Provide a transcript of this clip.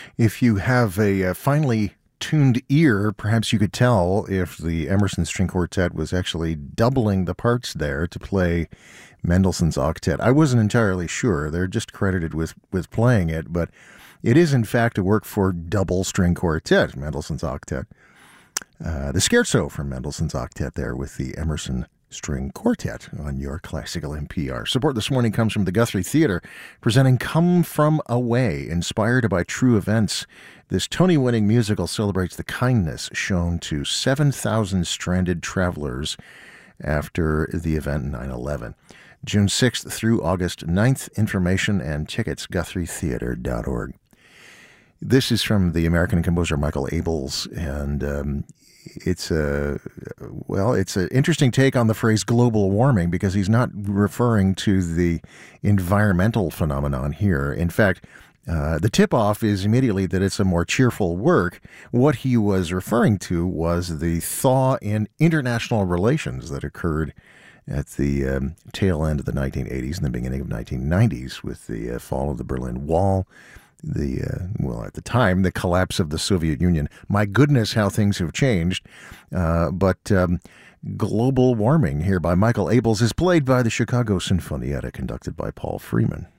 If you have a finely tuned ear, perhaps you could tell if the Emerson String Quartet was actually doubling the parts there to play Mendelssohn's octet. I wasn't entirely sure. They're just credited with playing it, but it is in fact a work for double string quartet, Mendelssohn's octet. The Scherzo from Mendelssohn's octet there with the Emerson String Quartet on your classical NPR. Support this morning comes from the Guthrie Theatre, presenting Come From Away, inspired by true events. This Tony-winning musical celebrates the kindness shown to 7,000 stranded travelers after the event 9/11. June 6th through August 9th. Information and tickets, GuthrieTheatre.org. This is from the American composer Michael Abels, and it's an interesting take on the phrase global warming, because he's not referring to the environmental phenomenon here. In fact, the tip-off is immediately that it's a more cheerful work. What he was referring to was the thaw in international relations that occurred at the tail end of the 1980s and the beginning of 1990s with the fall of the Berlin Wall, at the time, the collapse of the Soviet Union. My goodness, how things have changed. But Global Warming here by Michael Abels is played by the Chicago Sinfonietta, conducted by Paul Freeman.